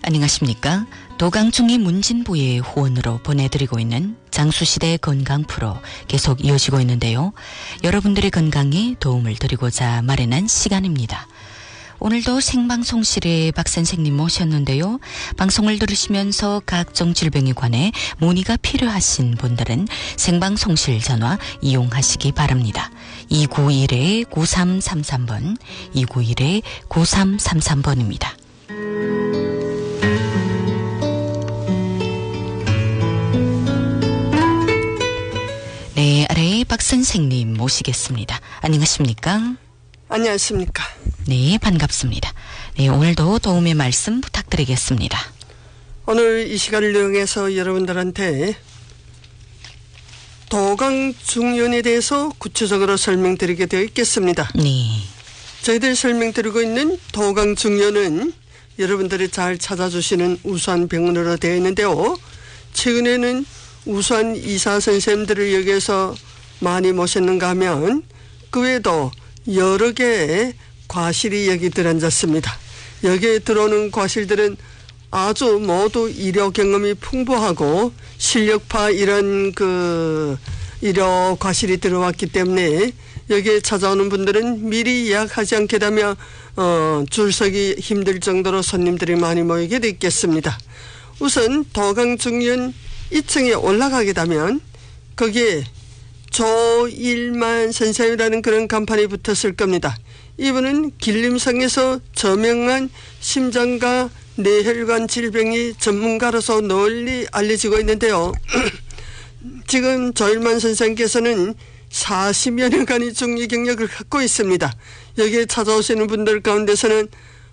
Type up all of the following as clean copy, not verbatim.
안녕하십니까. 도강중이 문진부의 후원으로 보내드리고 있는 장수시대 건강 프로 계속 이어지고 있는데요. 여러분들의 건강에 도움을 드리고자 마련한 시간입니다. 오늘도 생방송실에 박 선생님 모셨는데요. 방송을 들으시면서 각종 질병에 관해 문의가 필요하신 분들은 생방송실 전화 이용하시기 바랍니다. 291-9333번, 291-9333번입니다. 네, 아래에 박 선생님 모시겠습니다. 안녕하십니까? 안녕하십니까? 네, 반갑습니다. 네, 오늘도 도움의 말씀 부탁드리겠습니다. 오늘 이 시간을 이용해서 여러분들한테 도강중년에 대해서 구체적으로 설명드리게 되어 있겠습니다. 네. 저희들이 설명드리고 있는 도강중년은 여러분들이 잘 찾아주시는 우수한 병원으로 되어 있는데요. 최근에는 우수한 의사 선생님들을 여기에서 많이 모셨는가 하면 그 외에도 여러 개의 과실이 여기 들어앉았습니다. 여기에 들어오는 과실들은 아주 모두 의료 경험이 풍부하고 실력파 이런 의료 과실이 들어왔기 때문에 여기에 찾아오는 분들은 미리 예약하지 않게 되면 줄서기 힘들 정도로 손님들이 많이 모이게 되겠습니다. 우선 도강중년 2층에 올라가게 되면 거기에 조일만 선생님이라는 그런 간판이 붙었을 겁니다. 이분은 길림성에서 저명한 심장과 뇌혈관 질병이 전문가로서 널리 알려지고 있는데요. 지금 조일만 선생님께서는 40여 년간의 중위 경력을 갖고 있습니다. 여기에 찾아오시는 분들 가운데서는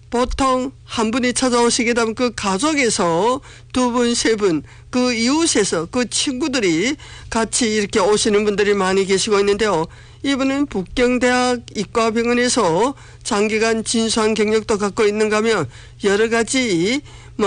보통 한 분이 찾아오시게 되면 그 가족에서 두 분, 세 분, 그 이웃에서 그 친구들이 같이 이렇게 오시는 분들이 많이 계시고 있는데요. 이분은 북경대학 이과병원에서 장기간 진수한 경력도 갖고 있는가 하면 여러 가지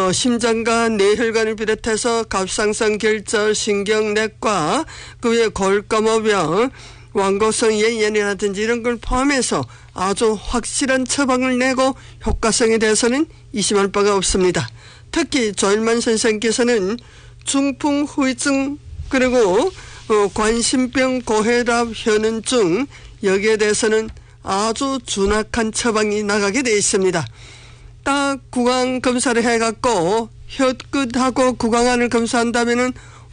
심장과 뇌혈관을 비롯해서 갑상선 결절, 신경내과, 그 외에 골감호병, 완고성 예연이라든지 이런 걸 포함해서 아주 확실한 처방을 내고 효과성에 대해서는 의심할 바가 없습니다. 특히 조일만 선생님께서는 중풍 후유증 그리고 관심병 고혈압 현은증 여기에 대해서는 아주 준확한 처방이 나가게 되어 있습니다. 딱 구강 검사를 해갖고 혀끝하고 구강안을 검사한다면은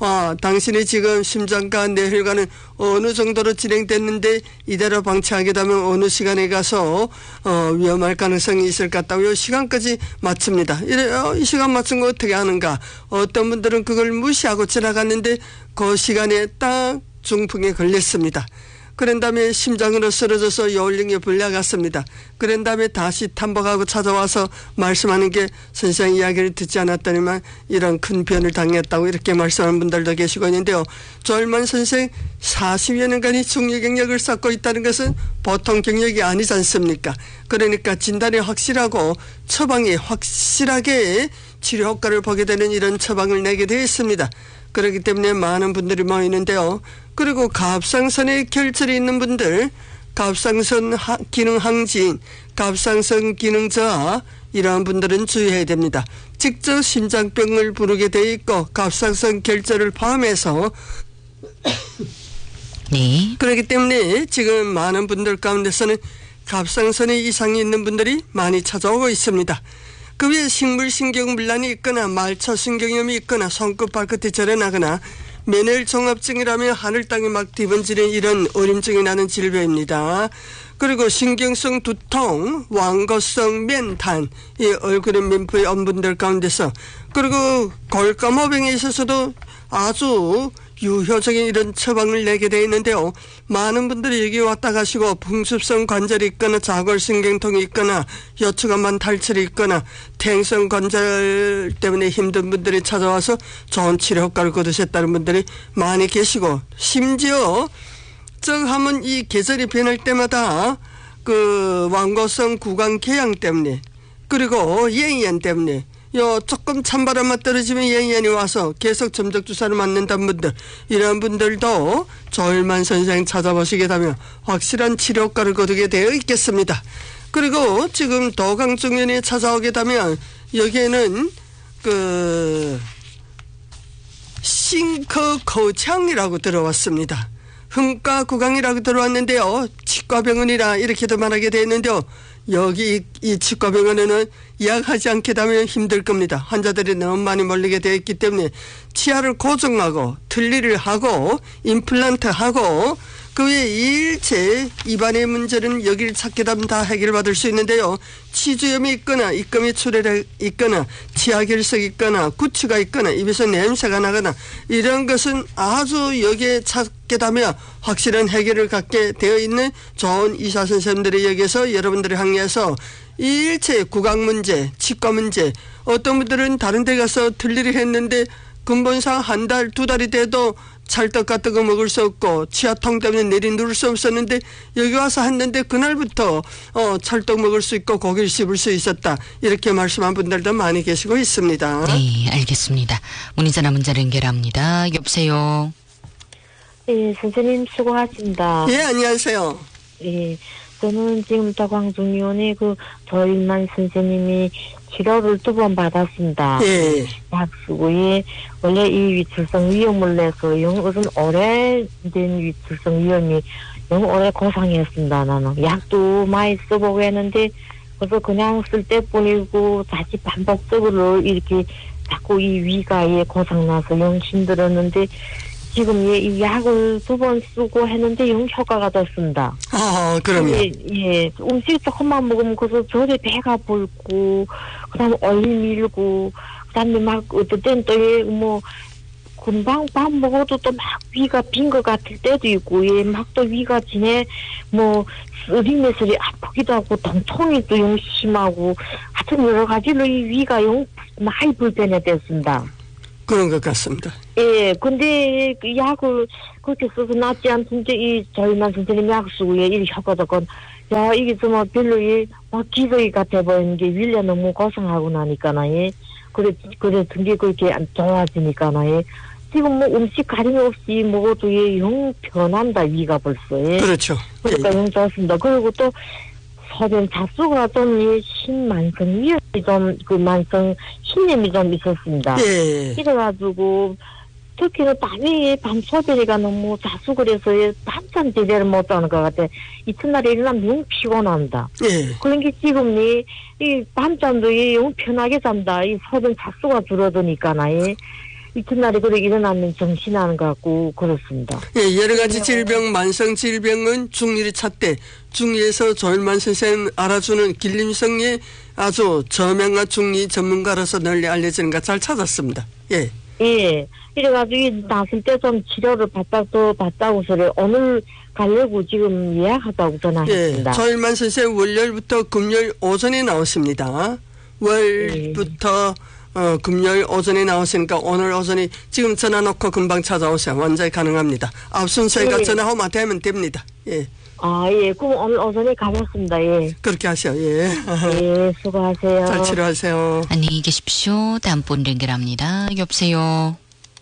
당신이 지금 심장과 뇌혈관은 어느 정도로 진행됐는데 이대로 방치하게 되면 어느 시간에 가서 위험할 가능성이 있을 것 같다고 이 시간까지 맞춥니다. 이 시간 맞춘 거 어떻게 하는가? 어떤 분들은 그걸 무시하고 지나갔는데 그 시간에 딱 중풍에 걸렸습니다. 그런 다음에 심장으로 쓰러져서 요울링에 불려갔습니다. 그런 다음에 다시 탐복하고 찾아와서 말씀하는 게 선생 이야기를 듣지 않았더니만 이런 큰 변을 당했다고 이렇게 말씀하는 분들도 계시고 있는데요. 조일만 선생 40여 년간의 중위 경력을 쌓고 있다는 것은 보통 경력이 아니지 않습니까? 그러니까 진단이 확실하고 처방이 확실하게 치료 효과를 보게 되는 이런 처방을 내게 되어 있습니다. 그렇기 때문에 많은 분들이 모이는데요. 그리고 갑상선에 결절이 있는 분들, 갑상선 기능 항진, 갑상선 기능 저하 이러한 분들은 주의해야 됩니다. 직접 심장병을 부르게 되어 있고 갑상선 결절을 포함해서 네. 그렇기 때문에 지금 많은 분들 가운데서는 갑상선에 이상이 있는 분들이 많이 찾아오고 있습니다. 그 외에 식물신경불란이 있거나 말초신경염이 있거나 손끝 발끝이 저려나거나 면혈종합증이라며 하늘 땅이 막 뒤번지는 이런 어림증이 나는 질병입니다. 그리고 신경성 두통, 완고성 면탄, 이 얼굴에 면부에 온 분들 가운데서 그리고 골감호병에 있어서도 아주 유효적인 이런 처방을 내게 되어 있는데요. 많은 분들이 여기 왔다 가시고 풍습성 관절이 있거나 자골신경통이 있거나 여추간만 탈출이 있거나 퇴행성 관절 때문에 힘든 분들이 찾아와서 좋은 치료 효과를 거두셨다는 분들이 많이 계시고 심지어 하면 이 계절이 변할 때마다 그 완고성 구강 궤양 때문에 그리고 예의연 때문에 조금 찬바람만 떨어지면 예의연이 와서 계속 점적 주사를 맞는다는 분들 이런 분들도 조일만 선생 찾아보시게 되면 확실한 치료 효과를 거두게 되어 있겠습니다. 그리고 지금 도강중년에 찾아오게 되면 여기에는 싱커 거창이라고 들어왔습니다. 흥가 구강이라고 들어왔는데요. 치과병원이라 이렇게도 말하게 되어 있는데요. 여기 이 치과병원에는 예약하지 않게 되면 힘들 겁니다. 환자들이 너무 많이 몰리게 되어 있기 때문에 치아를 고정하고 틀니를 하고 임플란트 하고 그 외에 일체 입안의 문제는 여기를 찾게 되면 다 해결받을 수 있는데요. 치주염이 있거나 입금이 출혈이 있거나 치아 결석이 있거나 구취가 있거나 입에서 냄새가 나거나 이런 것은 아주 여기에 찾게 되면 확실한 해결을 갖게 되어 있는 좋은 의사 선생님들이 여기서 여러분들이 항의해서 일체 구강 문제, 치과 문제, 어떤 분들은 다른 데 가서 틀니를 했는데 근본상 한 달, 두 달이 돼도 찰떡 같은 거 먹을 수 없고 치아통 때문에 내리누를 수 없었는데 여기 와서 했는데 그날부터 찰떡 먹을 수 있고 고기를 씹을 수 있었다. 이렇게 말씀한 분들도 많이 계시고 있습니다. 네, 알겠습니다. 문의전화 문자를 연결합니다. 여보세요. 네, 선생님 수고하십니다. 예, 안녕하세요. 예, 저는 지금 도광중의원의 조일만 선생님이 치료를 2번 받았습니다. 예. 약수고에 원래 이 위출성 위염을 내서 영어는 오래된 위출성 위염이 너무 오래 고생했습니다. 나는 약도 많이 써보고 했는데 그래서 그냥 쓸 때뿐이고 다시 반복적으로 이렇게 자꾸 이 위가에 고장나서 영 힘들었는데 지금 이 약을 2번 쓰고 했는데 영 효과가 됐습니다. 그럼요. 예, 음식 조금만 먹으면 그래서 저리 배가 불고, 그 다음에 얼리 밀고, 그 다음에 막 어떨 땐 또 금방 밥 먹어도 또 막 위가 빈 것 같을 때도 있고, 예, 막 또 위가 지내, 쓰리매슬이 아프기도 하고, 통통이 또 영 심하고, 하여튼 여러 가지로 이 위가 영 많이 불편해졌습니다. 그런 것 같습니다. 예, 근데 그 약을 그렇게 써서 낫지 않던데 이 조일만 선생님 약 쓰고 이 효과도 야 이게 정말 별로 막 기적이 같아 보이는 게 윌려 너무 고생하고 나니까나 그래 등게 그렇게 안 좋아지니까나 지금 음식 가림 없이 먹어도 영 편한다 위가 벌써 그렇죠. 그러니까 영 좋습니다. 그리고 또 소변 자수가 좀 신만성 위험이 좀 만성 신념이 좀 있었습니다. 예. 이래가지고 특히는 밤 소변이가 너무 자수 그래서 밤잠 제대로 못하는 것 같아. 이튿날에 일어나면 영 피곤합니다. 예. 그런 게 지금 이 밤잠도 영 편하게 잔다. 이 소변 자수가 줄어드니까나 이튿날에 그래 일어나면 정신하는 것 같고 그렇습니다. 예, 여러 가지 질병, 만성 질병은 중1이 찼대. 중2에서 조일만 선생님 알아주는 길림성의 아주 저명한 중2 전문가로서 널리 알려지는 것 잘 찾았습니다. 예. 예. 이래가지고 났을 때 좀 치료를 받다고 소리 오늘 가려고 지금 예약하다고 전화했습니다. 예. 조일만 선생님 월요일부터 금요일 오전에 나오십니다. 월부터 금요일 오전에 나오시니까 오늘 오전에 지금 전화 놓고 금방 찾아오세요. 완전히 가능합니다. 앞 순서에가 예. 전화하면 되면 됩니다. 예. 예. 그럼 오늘 오전에 가겠습니다. 예. 그렇게 하세요. 예. 예, 수고하세요. 잘 치료하세요. 안녕히 계십시오. 다음 분 연결합니다. 여보세요.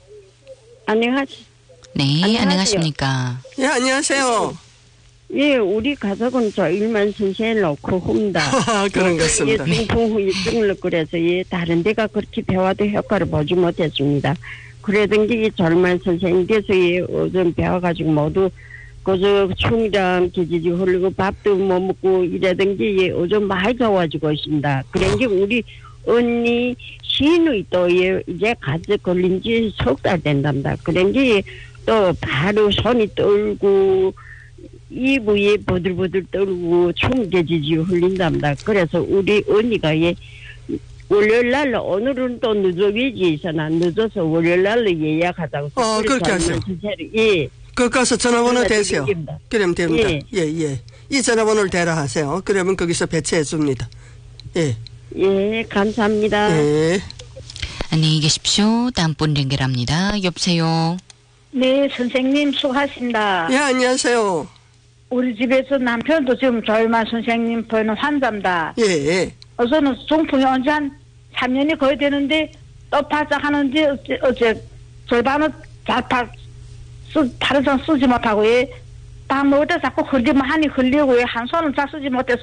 안녕하세요. 네, 안녕하세요. 안녕하십니까. 예, 안녕하세요. 예, 우리 가족은 조일만 선생을 놓고 옵니다. 그런 것 같습니다. 통풍 후유증을 그래서 다른 데가 그렇게 배워도 효과를 보지 못했습니다. 그러던 게 조일만 선생님께서 요즘 배워가지고 모두 그저 충이랑 기지지 흘리고 밥도 못 먹고 이러던 게 요즘 많이 좋아지고 있습니다. 그런 게 우리 언니 시누이 또 이제 가족 걸린 지 3달 된답니다. 그런 게 또 바로 손이 떨고 이부에 보들보들 떨고 충개지지 흘린답니다. 그래서 우리 언니가 월요일날 오늘은 또 늦어비지 있어나 늦어서 월요일날로 예약하자고. 그렇게 하세요. 예. 거기 가서 전화번호 대세요. 드립니다. 그러면 됩니다. 예. 예. 이 전화번호를 대라 하세요. 그러면 거기서 배치해 줍니다. 예. 예, 감사합니다. 예. 안녕히 계십시오. 다음 분 연결합니다. 여보세요. 네, 선생님 수고하십니다. 예, 안녕하세요. 우리 집에서 남편도 지금 조일만 선생님 보는 환자입니다. 예. 저는 중풍이 언제 한 3년이 거의 되는데 또 바짝 하는데 어째 절반은 다른 손 쓰지 못하고 밥 먹을 때 자꾸 흘리면 한이 흘리고 한 손은 잘 쓰지 못해서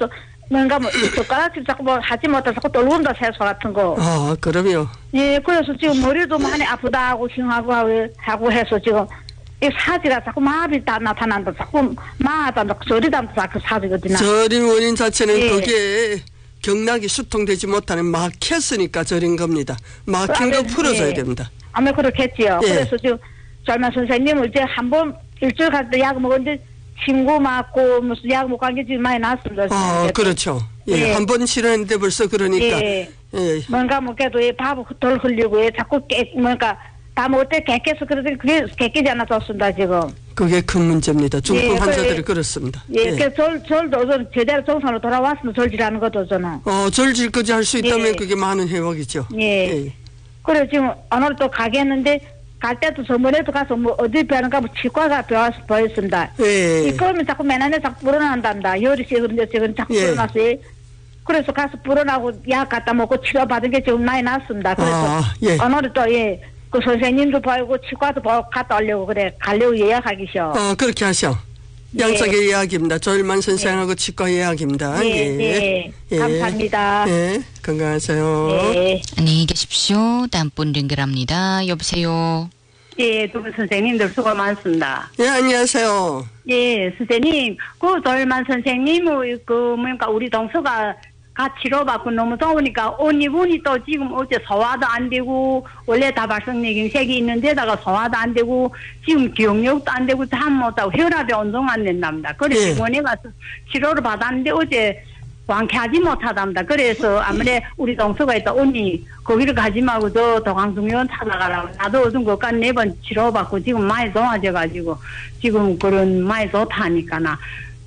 뭔가 뭐 젓가락질 자꾸 뭐 하지 못해서 자꾸 떨군다 세수 같은 거. 아, 그럼요. 예, 그래서 지금 머리도 많이 아프다 하고 흉하고 하고 해서 지금 이 사지가 자꾸 마비 다 나타난다. 자꾸 마하다 저리다 자꾸 사지거든요. 저린 원인 자체는 예. 거기에 경락이 수통되지 못하는 막혔으니까 저린 겁니다. 막힌 거 풀어줘야 예. 됩니다. 아마 그렇겠지요. 예. 그래서 지금 젊은 선생님은 이제 한번 일주일 갈 때 약 먹었는데 친구 맞고 무슨 약 못 간 게 지금 많이 났습니다. 아, 그렇죠. 예, 예. 한 번 치료했는데 벌써 그러니까. 예. 예. 뭔가 먹게도 밥 덜 흘리고 자꾸 뭔가 다 먹을 때 깨끗해서 그러더니 그게 깨끗이 안 좋습니다 지금. 그게 큰 문제입니다. 중풍 예, 환자들이 그래. 그렇습니다. 예, 그 절도 좀 제대로 정상으로 돌아왔으면 절지라는 것도 저는. 절질까지 할 수 있다면 예. 그게 많은 회복이죠. 예. 그래 지금 오늘 또 가겠는데 갈 때도 저번에도 가서 뭐 어디 배는가 뭐 치과가 보였습니다. 예. 그러면 자꾸 맨날 자꾸 불어난단다. 열이 식은데 지금 자꾸 예. 불어났어요. 그래서 가서 불어나고 약 갖다 먹고 치료받은 게 지금 많이 났습니다. 그래서 예. 오늘은 또 그 선생님도 보고 치과도 갔다 오려고 그래. 가려고 예약하기셔. 그렇게 하셔. 예. 양쪽의 예약입니다. 조일만 선생하고 치과 예약입니다. 예. 감사합니다. 예. 건강하세요. 예. 안녕히 계십시오. 다음 분 연결합니다. 여보세요. 예, 두 분 선생님들 수고 많습니다. 예, 안녕하세요. 예, 선생님, 그 돌만 선생님의 뭔가 우리 동서가 가 치료받고 너무 더우니까 옷 입으니 또 지금 어제 소화도 안 되고 원래 다발성내경색이 있는 데다가 소화도 안 되고 지금 기억력도 안 되고 잠 못 자고 혈압이 온동 안 된답니다. 그래서 병원에 가서 치료를 받았는데 어제 완쾌하지 못하답니다. 그래서 아무래 우리 동서가 있다 언니 거기를 가지 말고 저 도강중의원 찾아가라고 나도 어떤 것까지 4번 치료받고 지금 많이 좋아져가지고 지금 그런 많이 좋다니까나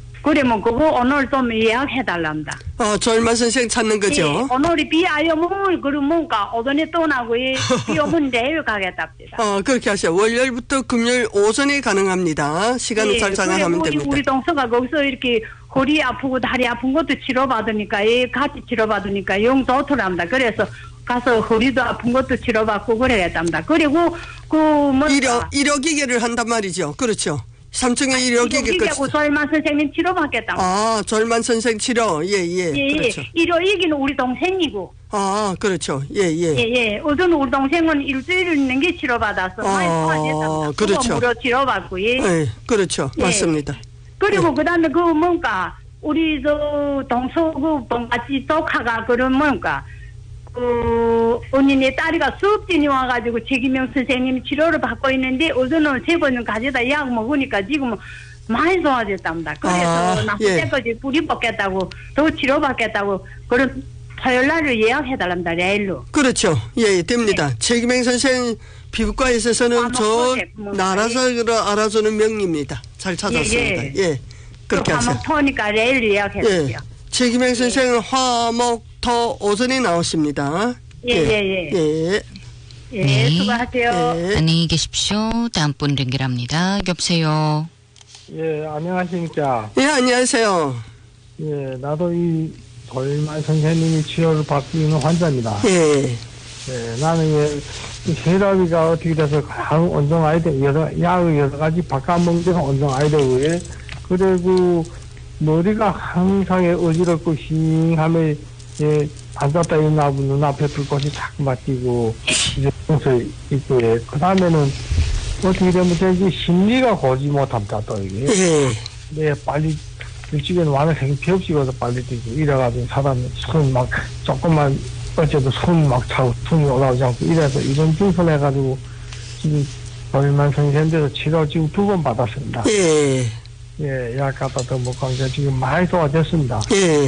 그러면 그거 오늘 좀 예약해달랍니다. 조일만 선생 찾는 거죠? 예, 오늘이 비 아요 뭐 그럼 뭔가 오전에 떠나고 비 오면 내일 가겠답니다. 그렇게 하세요. 월요일부터 금요일 오전에 가능합니다. 시간을 잘 장악하면 그래, 됩니다. 우리 동서가 거기서 이렇게 허리 아프고 다리 아픈 것도 치료받으니까 같이 치료받으니까 영 좋더랍니다. 그래서 가서 허리도 아픈 것도 치료받고 그래야답니다. 그리고 그 의료기계를 한단 말이죠. 그렇죠. 3층에 의료기계까지. 조일만 선생님 치료받겠답니다. 조일만 선생 치료. 예. 그렇죠. 일요일은 우리 동생이고. 그렇죠. 예. 우선 우리 동생은 일주일 있는 게 치료받아서 많이 좋아졌답니다. 그렇죠. 무료 치료받고. 예, 그렇죠. 맞습니다. 그리고 그다음에 그 뭔가 우리 저 동서 그 봉가지 조카가 그런 뭔가 언니네 딸이가 수업진이 와가지고 최기명 선생님 치료를 받고 있는데 우선은 3번은 가져다 약 먹으니까 지금 많이 좋아졌답니다. 그래서 나쁠 때까지 뿌리 뽑겠다고 더 치료받겠다고 그런 토요일날을 예약해달랍니다. 내일로. 그렇죠. 예, 됩니다. 최기명 선생 피부과에 있어서는 저 나라서 알아주는 명입니다. 잘 찾았습니다. 예. 그렇게 하세요. 화목토니까 내일 예약해주세요. 최기명 선생은 화목토 오전에 나오십니다. 예, 수고하세요. 안녕히 계십시오. 다음 분 연결합니다. 여보세요. 예, 안녕하십니까. 예, 안녕하세요. 예, 나도 이 돌만 선생님이 치료를 받고 있는 환자입니다. 예. 나는 혈압이가 어떻게 돼서 항 온정아야 돼. 약을 여러 가지 바꿔먹는 온정아야 되고, 그리고 머리가 항상 어지럽고 싱하면 앉았다 일어나고 눈앞에 불꽃이 자꾸 맞띄고 이제 평소에 있고 그 다음에는 어떻게 되면 이제 심리가 고지 못합니다. 또 이게 빨리 일찍은 완전 생피 없이 가서 빨리 뛰고 이래가지고 사람이 손 막 조금만 어째도 손 막 차고 손이 올라오지 않고 이래서 이런 증선해가지고 지금 얼마 선생님께서 치료 지금 2번 받았습니다. 약 갖다 더 먹고 한 게 지금 많이 좋아졌습니다.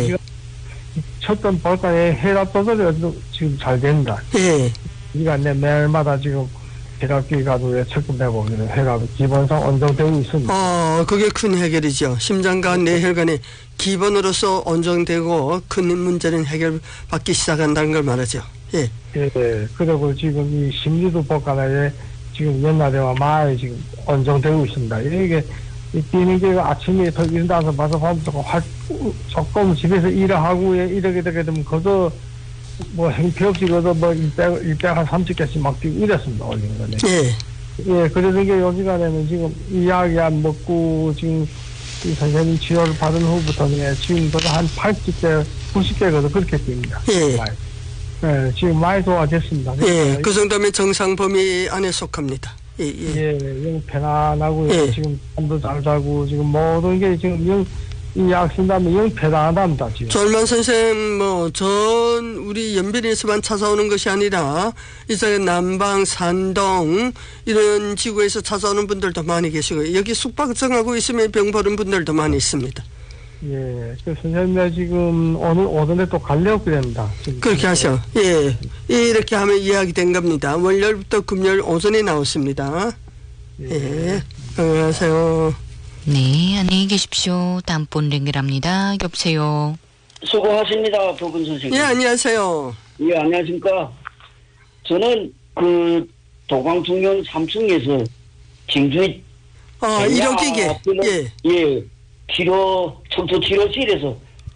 쳤던 볼까에 혈압 조절이 지금 잘 됩니다. 우리가 매일마다 지금 혈압기 가지고 체크해보고 혈압이 기본상 안정되고 있습니다. 그게 큰 해결이죠. 심장과 뇌혈관이 기본으로서 안정되고 큰 문제는 해결받기 시작한다는 걸 말하죠. 그리고 지금 이 심리도 볼까에 지금 옛날에와 많이 지금 안정되고 있습니다. 이게 뛰는 게 아침에 더 일어나서 봐서 보면 조금 집에서 일을 하고 이렇게 되면 그저 뭐 행피 없이 그저 뭐 100 한 30개씩 막 뛰고 이랬습니다. 올리는 거네. 그래서 이게 여기가 되면 지금 이 약이 안 먹고 지금 이 선생님 치료를 받은 후부터는 지금보다 한 80개, 90개거든 그렇게 됩니다. 예. 예, 지금 많이 좋아졌습니다. 예, 그 정도면 정상 범위 안에 속합니다. 예, 예. 영 편안하고요. 예. 지금 잠도 잘 자고 지금 모든 게 지금 이 약 쓴다면 영 편안합니다. 지금. 조을만 선생님, 전 우리 연변에서만 찾아오는 것이 아니라 이제 남방, 산동 이런 지구에서 찾아오는 분들도 많이 계시고 여기 숙박 정하고 있으면 병 보는 분들도 많이 있습니다. 예, 그 선생님 지금 오늘 오전에 또 가려고 그랬습니다. 그렇게 하셔. 예, 이렇게 하면 이야기 된 겁니다. 월요일부터 금요일 오전에 나오십니다. 예, 안녕하세요. 네, 안녕히 계십시오. 다음 분 연결합니다. 여보세요. 수고하십니다, 두 분 선생님. 예, 안녕하세요. 예, 안녕하십니까. 저는 그 도광중년 3층에서 진주 일용기계. 예, 첨토 치료실에서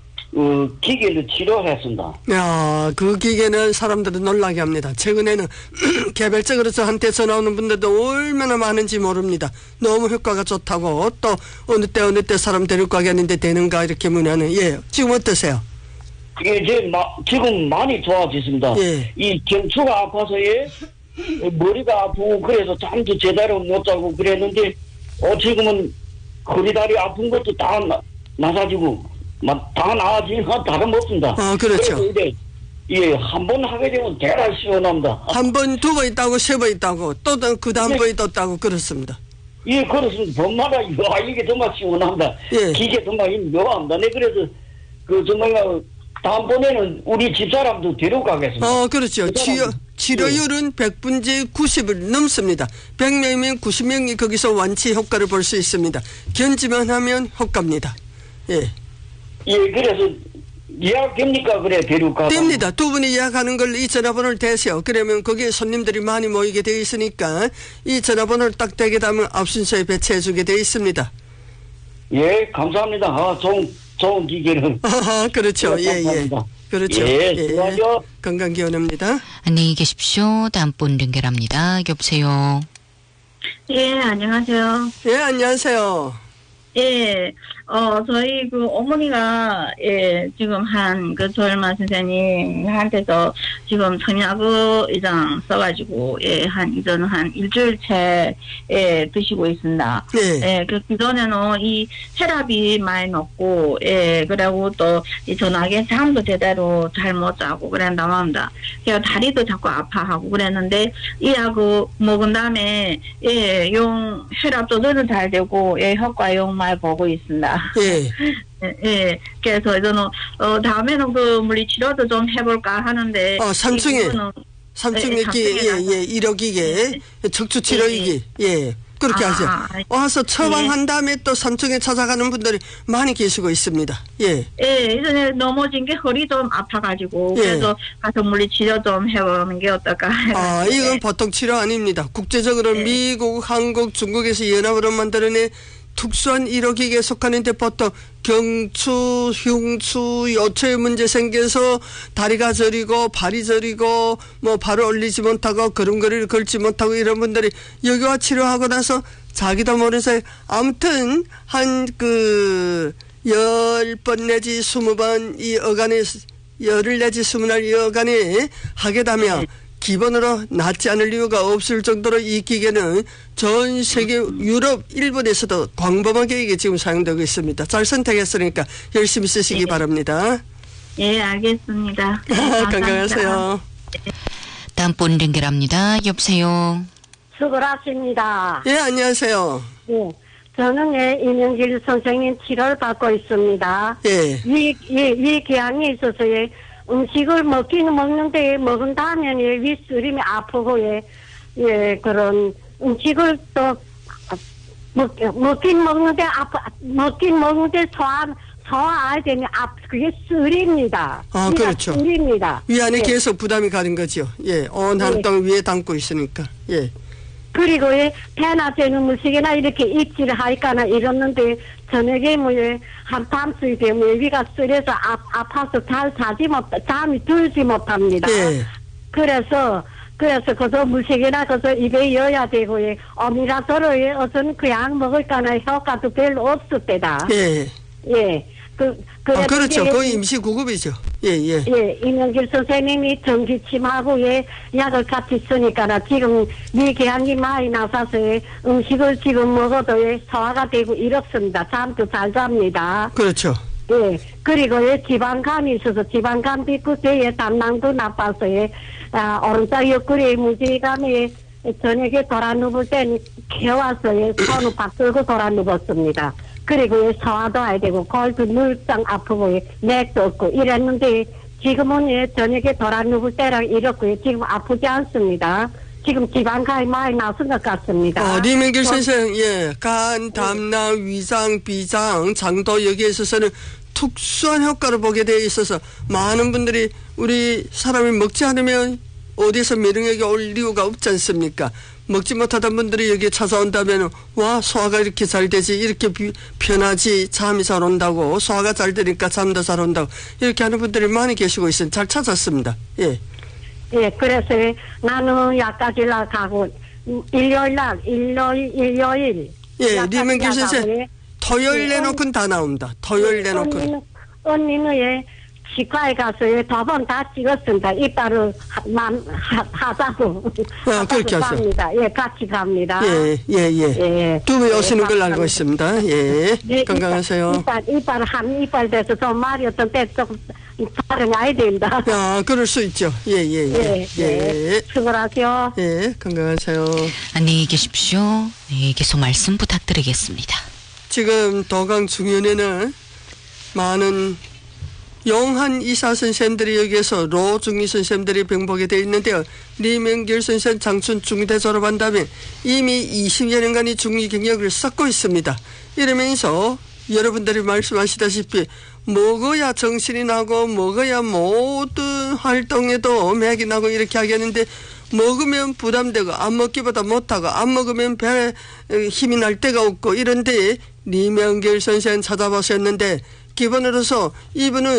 기계를 치료했습니다. 야, 그 기계는 사람들을 놀라게 합니다. 최근에는 개별적으로 저한테 전화 오는 분들도 얼마나 많은지 모릅니다. 너무 효과가 좋다고 또 어느 때 사람 데리고 가겠는데 되는가 이렇게 문의하는. 예, 지금 어떠세요? 그게 지금 많이 좋아졌습니다. 예. 이 경추가 아파서 머리가 아프고 그래서 잠도 제대로 못 자고 그랬는데 지금은 허리 다리 아픈 것도 다 나사지고 다 나아지면 다름없습니다. 그렇죠. 예, 한 번 하게 되면 대단히 시원합니다. 한 번, 두 번 있다고, 세 번 있다고, 또 그 다음 번에 또 있다고, 그렇습니다. 예, 그렇습니다. 번마다, 이게 정말 시원합니다. 예. 기계 정말 묘합니다. 네, 그래서, 정말, 다음번에는 우리 집사람도 데려가겠습니다. 그렇죠. 치료율은 100분의 90을 넘습니다. 100명이면 90명이 거기서 완치 효과를 볼 수 있습니다. 견지만 하면 효과입니다. 예. 예, 그래서 예약됩니까? 그래, 데려가. 됩니다. 두 분이 예약하는 걸 이 전화번호를 대세요. 그러면 거기에 손님들이 많이 모이게 되어 있으니까 이 전화번호를 딱 대게 되면 앞순서에 배치해 주게 되어 있습니다. 예, 감사합니다. 좋은 기계는. 그렇죠. 예, 예. 그렇죠. 예, 수고하죠. 건강기원입니다. 안녕히 계십시오. 다음 분 연결합니다. 여보세요. 예, 안녕하세요. 예, 안녕하세요. 예, 저희 어머니가, 지금 조을만 선생님한테서 지금 청약의 이장 써가지고, 이제는 한 일주일째, 드시고 있습니다. 네. 그전에는 이 혈압이 많이 높고, 그리고 또 이 전화기에 잠도 제대로 잘 못 자고 그랬다고 합니다. 그래서 다리도 자꾸 아파하고 그랬는데, 이 약을 먹은 다음에, 혈압 조절은 잘 되고, 효과 많이 보고 있습니다. 예. 예, 그래서 저는 다음에는 그 물리치료도 좀 해볼까 하는데 3층에 일용기계 척추치료기기 그렇게 하죠. 와서 처방한 다음에 또 3층에 찾아가는 분들이 많이 계시고 있습니다. 예. 예전에 넘어진 게 허리 좀 아파가지고 그래서 가서 물리치료 좀 해보는 게 어떨까. 이건 보통 치료 아닙니다. 국제적으로 미국, 한국, 중국에서 연합으로 만들어낸 특수한 일용기계에 속하는데 보통 경추, 흉추, 요초에 문제 생겨서 다리가 저리고 발이 저리고 발을 올리지 못하고 걸음걸이를 걸지 못하고 이런 분들이 여기와 치료하고 나서 자기도 모르면서 아무튼 10번 내지 20번 이 어간에 열흘 내지 20날 이 어간에 하게 되면 기본으로 낫지 않을 이유가 없을 정도로 이 기계는 전 세계 유럽, 일본에서도 광범하게 이게 지금 사용되고 있습니다. 잘 선택했으니까 열심히 쓰시기 바랍니다. 예, 알겠습니다. 건강하세요. 다음 분 연결합니다. 여보세요. 수고하십니다. 예, 안녕하세요. 예, 저는 이명길 선생님 치료를 받고 있습니다. 예. 위 기한이 있어서 음식을 먹기는 먹는데 먹은 다음에 윗수림이 아프고 그런 음식을 또 먹긴 먹는데 소화해야 되면 그게 쓰립니다. 그렇죠. 쓰립니다. 위 안에 계속 부담이 가는 거죠. 예, 온 한 덩 위에 담고 있으니까. 예. 그리고 배나 되는 음식이나 이렇게 입질을 하니까나 이러는데 저녁에 한밤수이 되면 위가 쓰려서 아파서 잘 잠이 들지 못합니다. 예. 그래서 그래서 그저 물색이나 그저 입에 넣어야 되고, 예. 어미라서로, 예. 어선 그 약 먹을까나 효과도 별로 없을 때다. 예. 예. 그렇죠. 거의 임시구급이죠. 예. 예, 이명길 선생님이 전기침하고, 예, 약을 같이 쓰니까, 지금, 미개양이 많이 나서서, 예, 음식을 지금 먹어도, 예, 소화가 되고 이렇습니다. 잠도 잘 잡니다. 그렇죠. 예, 그리고, 예, 지방감이 있어서, 지방감 비구세에 담낭도 나빠서, 예, 오른쪽 옆구리에 무지감에, 저녁에 돌아 누울 때는 개와서, 예, 손을 박 들고 돌아 누웠습니다. 그리고 소화도 해야 되고 골도 물상 아프고 맥도 없고 이랬는데 지금은 저녁에 돌아 누울 때랑 이렇고 지금 아프지 않습니다. 지금 지방간이 많이 나선 것 같습니다. 리명길 선생, 예, 간, 담낭, 위장, 비장, 장도 여기에 있어서는 특수한 효과를 보게 되어 있어서 많은 분들이 우리 사람이 먹지 않으면 어디서 면역력이 올 이유가 없지 않습니까? 먹지 못하던 분들이 여기에 찾아온다면 와 소화가 이렇게 잘 되지 이렇게 편하지 잠이 잘 온다고 소화가 잘 되니까 잠도 잘 온다고 이렇게 하는 분들이 많이 계시고 있으니 잘 찾았습니다. 예. 예, 그래서 나는 약가지라 가고 일요일. 예, 리명길 선생 토요일 내놓고는 다 나옵니다. 토요일 내놓고는. 언니는 예. 치과에 가서 2번 다 찍었습니다. 이빨을 하자고. 그렇게 하세요. 갑니다. 예, 같이 갑니다. 예. 두 분 오시는 걸 알고 있습니다. 예. 네, 건강하세요. 이빨 한 이빨 돼서 좀 말이 어떤 때 조금 다른아야 된다. 그럴 수 있죠. 예. 수고하세요. 예, 건강하세요. 안녕히 계십시오. 네, 계속 말씀 부탁드리겠습니다. 지금 도강 중연에는 많은 용한 의사 선생님들이 여기에서 로중의 선생님들이 병보게 되어 있는데요. 리명길 선생 장춘 중대 졸업한 다음에 이미 20여 년간의 중의 경력을 쌓고 있습니다. 이러면서 여러분들이 말씀하시다시피 먹어야 정신이 나고 먹어야 모든 활동에도 맥이 나고 이렇게 하겠는데 먹으면 부담되고 안 먹기보다 못하고 안 먹으면 배에 힘이 날 데가 없고 이런데 리명길 선생 찾아보셨는데 기본으로서 이분은